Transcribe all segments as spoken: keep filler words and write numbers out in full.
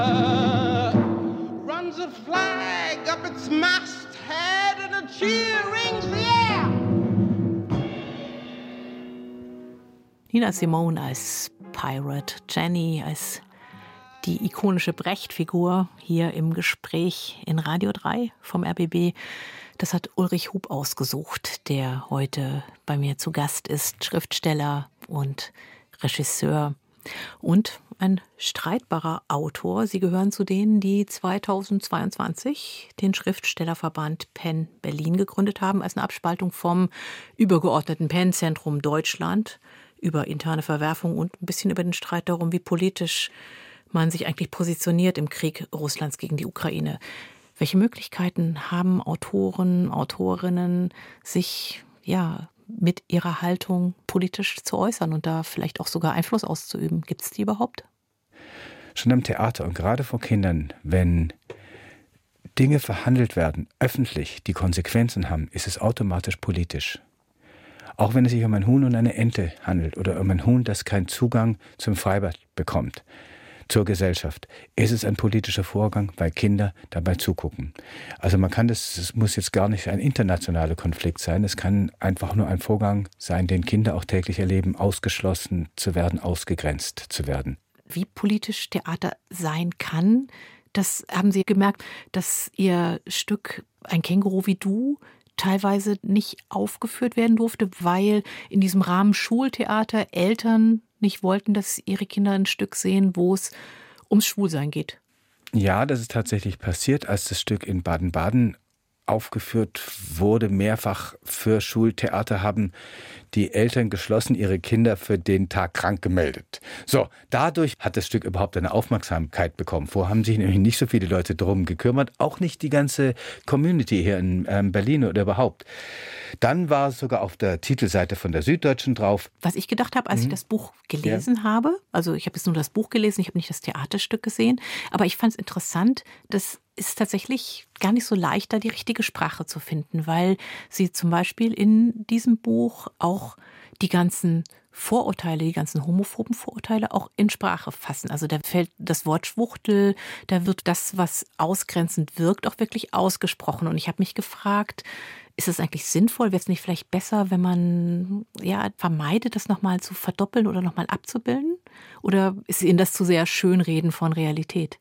Uh, runs a flag up its masthead and a cheer rings the air. Nina Simone als Pirate, Jenny als die ikonische Brecht-Figur hier im Gespräch in Radio drei vom R B B. Das hat Ulrich Hub ausgesucht, der heute bei mir zu Gast ist, Schriftsteller und Regisseur und ein streitbarer Autor. Sie gehören zu denen, die zweitausendzweiundzwanzig den Schriftstellerverband Penn Berlin gegründet haben, als eine Abspaltung vom übergeordneten Penn-Zentrum Deutschland, über interne Verwerfung und ein bisschen über den Streit darum, wie politisch man sich eigentlich positioniert im Krieg Russlands gegen die Ukraine. Welche Möglichkeiten haben Autoren, Autorinnen, sich ja mit ihrer Haltung politisch zu äußern und da vielleicht auch sogar Einfluss auszuüben? Gibt es die überhaupt? Schon am Theater und gerade vor Kindern, wenn Dinge verhandelt werden, öffentlich, die Konsequenzen haben, ist es automatisch politisch. Auch wenn es sich um ein Huhn und eine Ente handelt oder um ein Huhn, das keinen Zugang zum Freibad bekommt, zur Gesellschaft, ist es ein politischer Vorgang, weil Kinder dabei zugucken. Also man kann das, es muss jetzt gar nicht ein internationaler Konflikt sein, es kann einfach nur ein Vorgang sein, den Kinder auch täglich erleben, ausgeschlossen zu werden, ausgegrenzt zu werden. Wie politisch Theater sein kann, das haben Sie gemerkt, dass Ihr Stück Ein Känguru wie du teilweise nicht aufgeführt werden durfte, weil in diesem Rahmen Schultheater Eltern nicht wollten, dass ihre Kinder ein Stück sehen, wo es ums Schwulsein geht. Ja, das ist tatsächlich passiert, als das Stück in Baden-Baden aufgeführt wurde, mehrfach für Schultheater, haben die Eltern geschlossen ihre Kinder für den Tag krank gemeldet. So, dadurch hat das Stück überhaupt eine Aufmerksamkeit bekommen. Vorher haben sich nämlich nicht so viele Leute drum gekümmert, auch nicht die ganze Community hier in ähm, Berlin oder überhaupt. Dann war es sogar auf der Titelseite von der Süddeutschen drauf. Was ich gedacht habe, als mhm. ich das Buch gelesen ja. habe, also ich habe jetzt nur das Buch gelesen, ich habe nicht das Theaterstück gesehen, aber ich fand es interessant, dass ist tatsächlich gar nicht so leicht, da die richtige Sprache zu finden, weil Sie zum Beispiel in diesem Buch auch die ganzen Vorurteile, die ganzen homophoben Vorurteile auch in Sprache fassen. Also da fällt das Wort Schwuchtel, da wird das, was ausgrenzend wirkt, auch wirklich ausgesprochen. Und ich habe mich gefragt, ist es eigentlich sinnvoll? Wäre es nicht vielleicht besser, wenn man ja vermeidet, das nochmal zu verdoppeln oder nochmal abzubilden? Oder ist Ihnen das zu sehr Schönreden von Realität?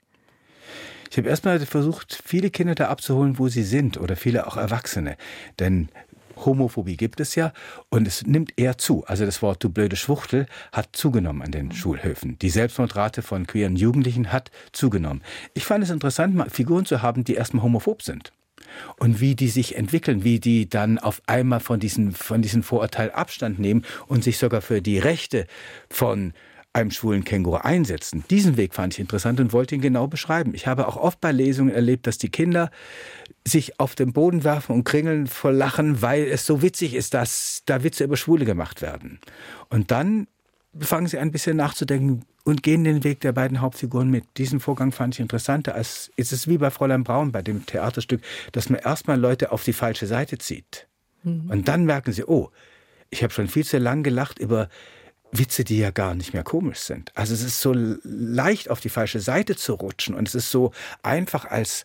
Ich habe erstmal versucht, viele Kinder da abzuholen, wo sie sind, oder viele auch Erwachsene. Denn Homophobie gibt es ja und es nimmt eher zu. Also das Wort du blöde Schwuchtel hat zugenommen an den Schulhöfen. Die Selbstmordrate von queeren Jugendlichen hat zugenommen. Ich fand es interessant, mal Figuren zu haben, die erstmal homophob sind. Und wie die sich entwickeln, wie die dann auf einmal von diesen, von diesen Vorurteilen Abstand nehmen und sich sogar für die Rechte von einem schwulen Känguru einsetzen. Diesen Weg fand ich interessant und wollte ihn genau beschreiben. Ich habe auch oft bei Lesungen erlebt, dass die Kinder sich auf den Boden werfen und kringeln vor Lachen, weil es so witzig ist, dass da Witze über Schwule gemacht werden. Und dann fangen sie ein bisschen nachzudenken und gehen den Weg der beiden Hauptfiguren mit. Diesen Vorgang fand ich interessanter, als ist es wie bei Fräulein Braun bei dem Theaterstück, dass man erstmal Leute auf die falsche Seite zieht. Mhm. Und dann merken sie, oh, ich habe schon viel zu lang gelacht über Witze, die ja gar nicht mehr komisch sind. Also es ist so leicht, auf die falsche Seite zu rutschen und es ist so einfach als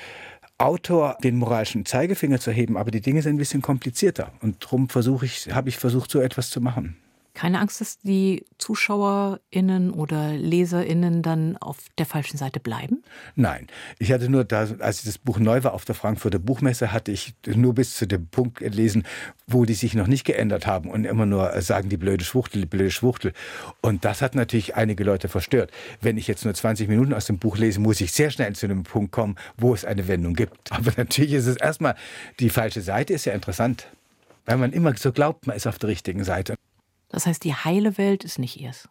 Autor den moralischen Zeigefinger zu heben, aber die Dinge sind ein bisschen komplizierter und darum versuche ich, habe ich versucht, so etwas zu machen. Keine Angst, dass die ZuschauerInnen oder LeserInnen dann auf der falschen Seite bleiben? Nein. Ich hatte nur, da, als das Buch neu war auf der Frankfurter Buchmesse, hatte ich nur bis zu dem Punkt gelesen, wo die sich noch nicht geändert haben und immer nur sagen, die blöde Schwuchtel, die blöde Schwuchtel. Und das hat natürlich einige Leute verstört. Wenn ich jetzt nur zwanzig Minuten aus dem Buch lese, muss ich sehr schnell zu einem Punkt kommen, wo es eine Wendung gibt. Aber natürlich ist es erstmal, die falsche Seite ist ja interessant. Weil man immer so glaubt, man ist auf der richtigen Seite. Das heißt, die heile Welt ist nicht ihrs?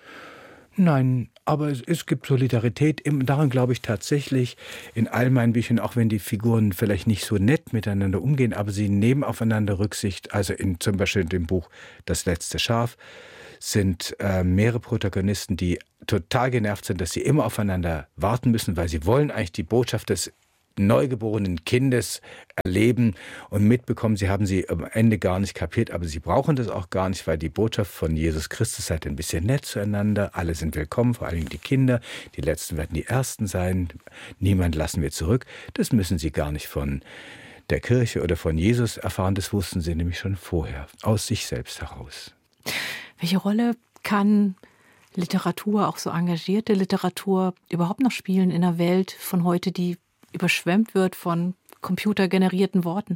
Nein, aber es, es gibt Solidarität. Daran glaube ich tatsächlich in all meinen Büchern, auch wenn die Figuren vielleicht nicht so nett miteinander umgehen, aber sie nehmen aufeinander Rücksicht. Also in, zum Beispiel in dem Buch Das letzte Schaf sind äh, mehrere Protagonisten, die total genervt sind, dass sie immer aufeinander warten müssen, weil sie wollen eigentlich die Botschaft des neugeborenen Kindes erleben und mitbekommen. Sie haben sie am Ende gar nicht kapiert, aber sie brauchen das auch gar nicht, weil die Botschaft von Jesus Christus seid ein bisschen nett zueinander. Alle sind willkommen, vor allem die Kinder. Die Letzten werden die Ersten sein. Niemand lassen wir zurück. Das müssen sie gar nicht von der Kirche oder von Jesus erfahren. Das wussten sie nämlich schon vorher, aus sich selbst heraus. Welche Rolle kann Literatur, auch so engagierte Literatur, überhaupt noch spielen in einer Welt von heute, die überschwemmt wird von computergenerierten Worten?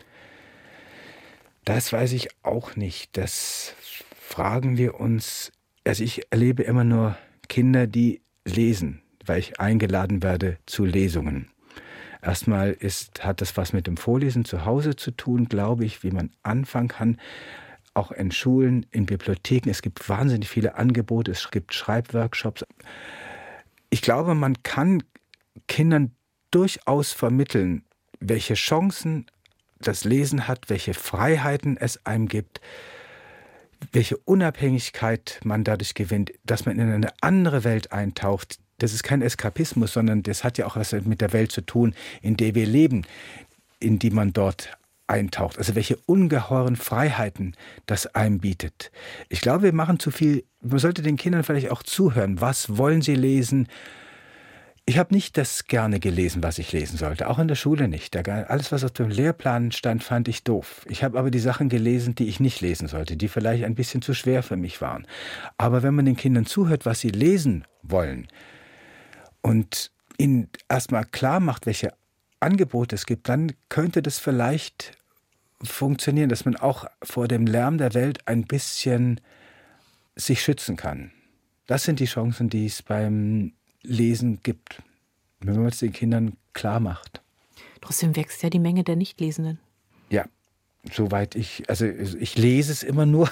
Das weiß ich auch nicht. Das fragen wir uns. Also ich erlebe immer nur Kinder, die lesen, weil ich eingeladen werde zu Lesungen. Erstmal ist, hat das was mit dem Vorlesen zu Hause zu tun, glaube ich, wie man anfangen kann. Auch in Schulen, in Bibliotheken. Es gibt wahnsinnig viele Angebote. Es gibt Schreibworkshops. Ich glaube, man kann Kindern durchaus vermitteln, welche Chancen das Lesen hat, welche Freiheiten es einem gibt, welche Unabhängigkeit man dadurch gewinnt, dass man in eine andere Welt eintaucht. Das ist kein Eskapismus, sondern das hat ja auch was mit der Welt zu tun, in der wir leben, in die man dort eintaucht. Also welche ungeheuren Freiheiten das einem bietet. Ich glaube, wir machen zu viel. Man sollte den Kindern vielleicht auch zuhören. Was wollen sie lesen? Ich habe nicht das gerne gelesen, was ich lesen sollte, auch in der Schule nicht. Alles, was auf dem Lehrplan stand, fand ich doof. Ich habe aber die Sachen gelesen, die ich nicht lesen sollte, die vielleicht ein bisschen zu schwer für mich waren. Aber wenn man den Kindern zuhört, was sie lesen wollen und ihnen erstmal klar macht, welche Angebote es gibt, dann könnte das vielleicht funktionieren, dass man auch vor dem Lärm der Welt ein bisschen sich schützen kann. Das sind die Chancen, die es beim Lesen gibt, wenn man es den Kindern klar macht. Trotzdem wächst ja die Menge der Nichtlesenden. Ja, soweit ich, also ich lese es immer nur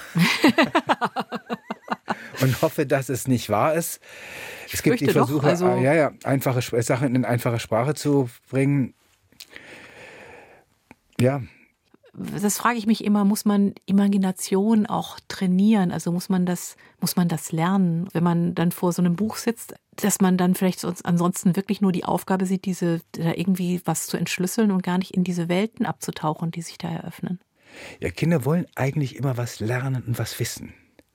und hoffe, dass es nicht wahr ist. Ich es gibt die Versuche, doch, also ja, ja, einfache Sachen in einfache Sprache zu bringen. Ja. Das frage ich mich immer, muss man Imagination auch trainieren? Also muss man das, muss man das lernen, wenn man dann vor so einem Buch sitzt, dass man dann vielleicht sonst ansonsten wirklich nur die Aufgabe sieht, diese da irgendwie was zu entschlüsseln und gar nicht in diese Welten abzutauchen, die sich da eröffnen? Ja, Kinder wollen eigentlich immer was lernen und was wissen.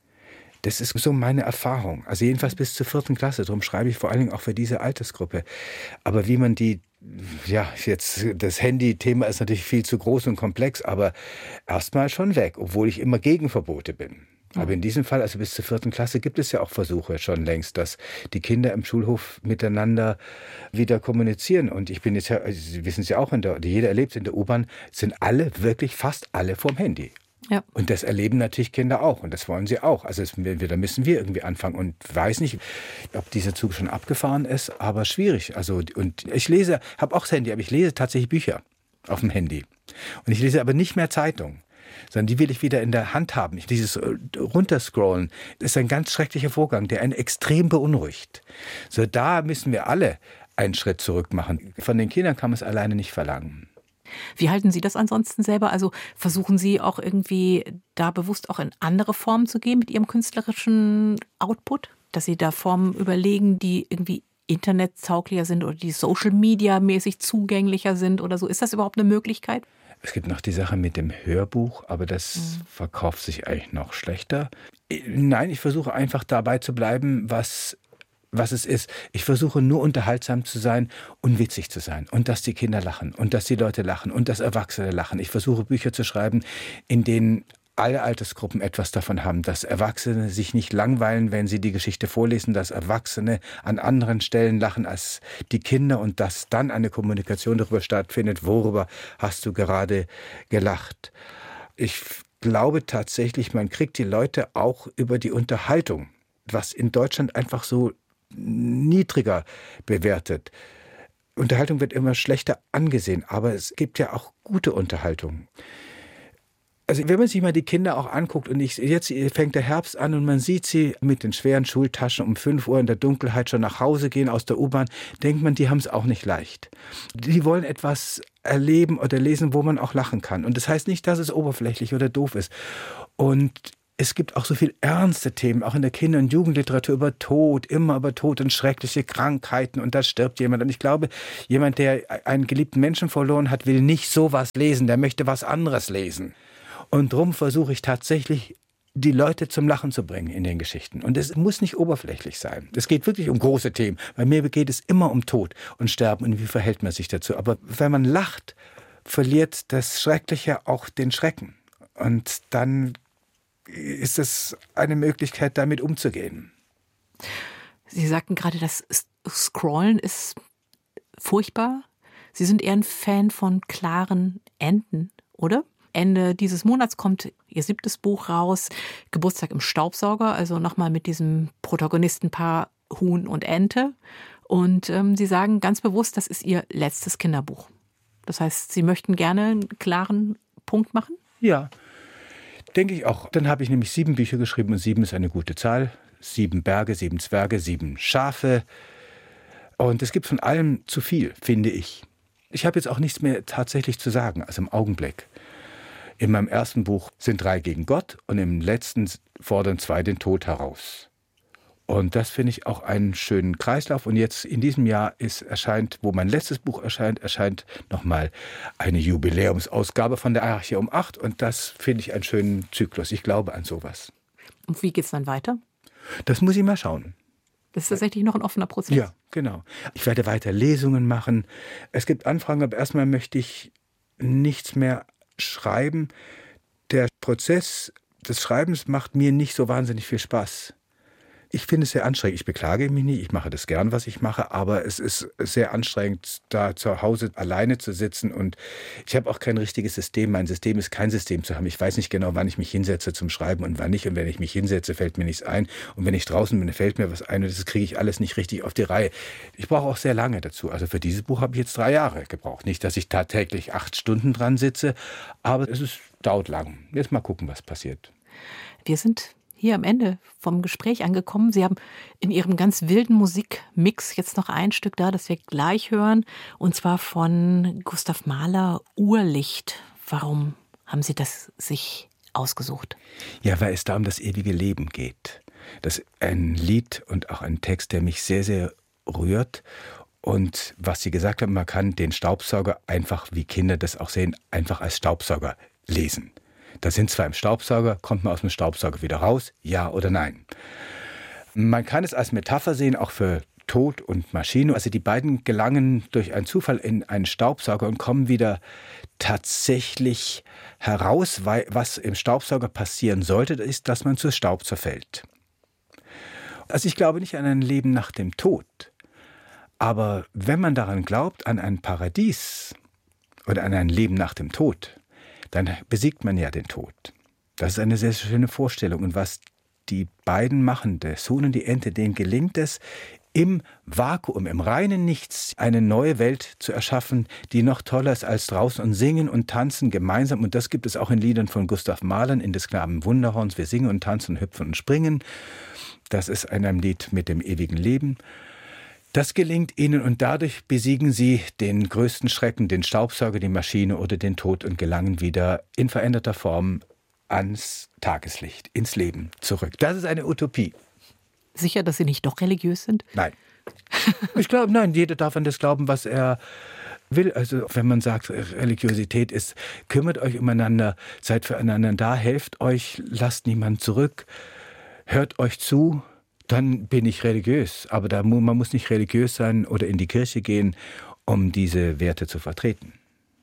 Das ist so meine Erfahrung. Also jedenfalls bis zur vierten Klasse. Darum schreibe ich vor allen Dingen auch für diese Altersgruppe. Aber wie man die, ja, jetzt das Handy-Thema ist natürlich viel zu groß und komplex, aber erstmal schon weg, obwohl ich immer gegen Verbote bin. Aber in diesem Fall, also bis zur vierten Klasse, gibt es ja auch Versuche schon längst, dass die Kinder im Schulhof miteinander wieder kommunizieren. Und ich bin jetzt ja, also Sie wissen es ja auch, in der, jeder erlebt in der U-Bahn, sind alle, wirklich fast alle vorm Handy. Ja. Und das erleben natürlich Kinder auch und das wollen sie auch. Also es, da müssen wir irgendwie anfangen und weiß nicht, ob dieser Zug schon abgefahren ist, aber schwierig. Also und ich lese, habe auch das Handy, aber ich lese tatsächlich Bücher auf dem Handy und ich lese aber nicht mehr Zeitung, sondern die will ich wieder in der Hand haben. Dieses Runterscrollen ist ein ganz schrecklicher Vorgang, der einen extrem beunruhigt. So, da müssen wir alle einen Schritt zurück machen. Von den Kindern kann man es alleine nicht verlangen. Wie halten Sie das ansonsten selber? Also versuchen Sie auch irgendwie da bewusst auch in andere Formen zu gehen mit Ihrem künstlerischen Output? Dass Sie da Formen überlegen, die irgendwie internettauglicher sind oder die Social-Media-mäßig zugänglicher sind oder so? Ist das überhaupt eine Möglichkeit? Es gibt noch die Sache mit dem Hörbuch, aber das mhm. verkauft sich eigentlich noch schlechter. Nein, ich versuche einfach dabei zu bleiben, was... was es ist. Ich versuche nur unterhaltsam zu sein und witzig zu sein. Und dass die Kinder lachen und dass die Leute lachen und dass Erwachsene lachen. Ich versuche Bücher zu schreiben, in denen alle Altersgruppen etwas davon haben. Dass Erwachsene sich nicht langweilen, wenn sie die Geschichte vorlesen. Dass Erwachsene an anderen Stellen lachen als die Kinder. Und dass dann eine Kommunikation darüber stattfindet, worüber hast du gerade gelacht. Ich glaube tatsächlich, man kriegt die Leute auch über die Unterhaltung, was in Deutschland einfach so niedriger bewertet. Unterhaltung wird immer schlechter angesehen, aber es gibt ja auch gute Unterhaltung. Also wenn man sich mal die Kinder auch anguckt und ich, jetzt fängt der Herbst an und man sieht sie mit den schweren Schultaschen um fünf Uhr in der Dunkelheit schon nach Hause gehen aus der U-Bahn, denkt man, die haben es auch nicht leicht. Die wollen etwas erleben oder lesen, wo man auch lachen kann. Und das heißt nicht, dass es oberflächlich oder doof ist. Und es gibt auch so viel ernste Themen, auch in der Kinder- und Jugendliteratur über Tod, immer über Tod und schreckliche Krankheiten und da stirbt jemand. Und ich glaube, jemand, der einen geliebten Menschen verloren hat, will nicht sowas lesen, der möchte was anderes lesen. Und darum versuche ich tatsächlich, die Leute zum Lachen zu bringen in den Geschichten. Und es muss nicht oberflächlich sein. Es geht wirklich um große Themen. Bei mir geht es immer um Tod und Sterben und wie verhält man sich dazu. Aber wenn man lacht, verliert das Schreckliche auch den Schrecken. Und dann ist es eine Möglichkeit, damit umzugehen. Sie sagten gerade, das Scrollen ist furchtbar. Sie sind eher ein Fan von klaren Enden, oder? Ende dieses Monats kommt Ihr siebtes Buch raus, Geburtstag im Staubsauger, also nochmal mit diesem Protagonistenpaar Huhn und Ente. Und ähm, Sie sagen ganz bewusst, das ist Ihr letztes Kinderbuch. Das heißt, Sie möchten gerne einen klaren Punkt machen? Ja, denke ich auch. Dann habe ich nämlich sieben Bücher geschrieben und sieben ist eine gute Zahl. Sieben Berge, sieben Zwerge, sieben Schafe. Und es gibt von allem zu viel, finde ich. Ich habe jetzt auch nichts mehr tatsächlich zu sagen, also im Augenblick. In meinem ersten Buch sind drei gegen Gott und im letzten fordern zwei den Tod heraus. Und das finde ich auch einen schönen Kreislauf. Und jetzt in diesem Jahr ist erscheint, wo mein letztes Buch erscheint, erscheint nochmal eine Jubiläumsausgabe von der Arche um acht. Und das finde ich einen schönen Zyklus. Ich glaube an sowas. Und wie geht es dann weiter? Das muss ich mal schauen. Das ist tatsächlich noch ein offener Prozess. Ja, genau. Ich werde weiter Lesungen machen. Es gibt Anfragen, aber erstmal möchte ich nichts mehr schreiben. Der Prozess des Schreibens macht mir nicht so wahnsinnig viel Spaß. Ich finde es sehr anstrengend. Ich beklage mich nicht, ich mache das gern, was ich mache, aber es ist sehr anstrengend, da zu Hause alleine zu sitzen und ich habe auch kein richtiges System. Mein System ist kein System zu haben. Ich weiß nicht genau, wann ich mich hinsetze zum Schreiben und wann nicht. Und wenn ich mich hinsetze, fällt mir nichts ein. Und wenn ich draußen bin, fällt mir was ein und das kriege ich alles nicht richtig auf die Reihe. Ich brauche auch sehr lange dazu. Also für dieses Buch habe ich jetzt drei Jahre gebraucht. Nicht, dass ich tagtäglich acht Stunden dran sitze, aber es ist, dauert lang. Jetzt mal gucken, was passiert. Wir sind hier am Ende vom Gespräch angekommen. Sie haben in Ihrem ganz wilden Musikmix jetzt noch ein Stück da, das wir gleich hören, und zwar von Gustav Mahler, Urlicht. Warum haben Sie das sich ausgesucht? Ja, weil es da um das ewige Leben geht. Das ist ein Lied und auch ein Text, der mich sehr, sehr rührt. Und was Sie gesagt haben, man kann den Staubsauger einfach, wie Kinder das auch sehen, einfach als Staubsauger lesen. Da sind zwar im Staubsauger, kommt man aus dem Staubsauger wieder raus, ja oder nein. Man kann es als Metapher sehen, auch für Tod und Maschine. Also die beiden gelangen durch einen Zufall in einen Staubsauger und kommen wieder tatsächlich heraus, weil was im Staubsauger passieren sollte, ist, dass man zu Staub zerfällt. Also ich glaube nicht an ein Leben nach dem Tod. Aber wenn man daran glaubt, an ein Paradies oder an ein Leben nach dem Tod, dann besiegt man ja den Tod. Das ist eine sehr schöne Vorstellung. Und was die beiden machen, der Huhn und die Ente, denen gelingt es, im Vakuum, im reinen Nichts, eine neue Welt zu erschaffen, die noch toller ist als draußen, und singen und tanzen gemeinsam. Und das gibt es auch in Liedern von Gustav Mahler, in des Knaben Wunderhorns. Wir singen und tanzen, hüpfen und springen. Das ist in einem Lied mit dem ewigen Leben. Das gelingt ihnen und dadurch besiegen sie den größten Schrecken, den Staubsauger, die Maschine oder den Tod und gelangen wieder in veränderter Form ans Tageslicht, ins Leben zurück. Das ist eine Utopie. Sicher, dass Sie nicht doch religiös sind? Nein. Ich glaube, nein, jeder darf an das glauben, was er will. Also wenn man sagt, Religiosität ist, kümmert euch umeinander, seid füreinander da, helft euch, lasst niemanden zurück, hört euch zu. Dann bin ich religiös. Aber da, man muss nicht religiös sein oder in die Kirche gehen, um diese Werte zu vertreten.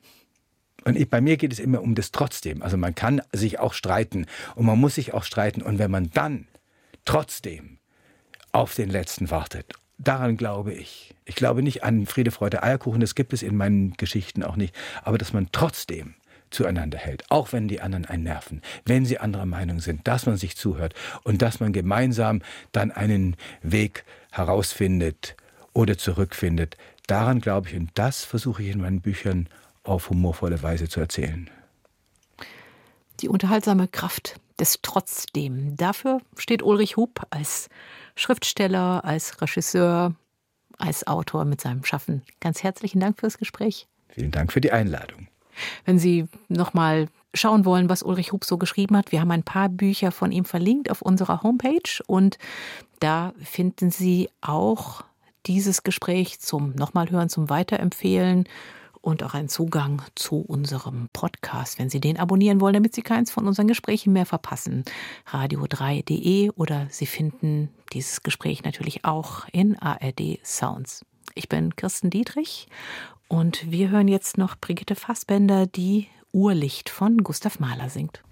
Und ich, bei mir geht es immer um das Trotzdem. Also man kann sich auch streiten und man muss sich auch streiten. Und wenn man dann trotzdem auf den Letzten wartet, daran glaube ich. Ich glaube nicht an Friede, Freude, Eierkuchen, das gibt es in meinen Geschichten auch nicht. Aber dass man trotzdem zueinander hält, auch wenn die anderen einen nerven, wenn sie anderer Meinung sind, dass man sich zuhört und dass man gemeinsam dann einen Weg herausfindet oder zurückfindet. Daran glaube ich, und das versuche ich in meinen Büchern auf humorvolle Weise zu erzählen. Die unterhaltsame Kraft des Trotzdem. Dafür steht Ulrich Huub als Schriftsteller, als Regisseur, als Autor mit seinem Schaffen. Ganz herzlichen Dank fürs Gespräch. Vielen Dank für die Einladung. Wenn Sie noch mal schauen wollen, was Ulrich Huub so geschrieben hat, wir haben ein paar Bücher von ihm verlinkt auf unserer Homepage und da finden Sie auch dieses Gespräch zum nochmal hören, zum Weiterempfehlen und auch einen Zugang zu unserem Podcast, wenn Sie den abonnieren wollen, damit Sie keins von unseren Gesprächen mehr verpassen. radio drei punkt de oder Sie finden dieses Gespräch natürlich auch in A R D Sounds. Ich bin Kirsten Dietrich und wir hören jetzt noch Brigitte Fassbender, die Urlicht von Gustav Mahler singt.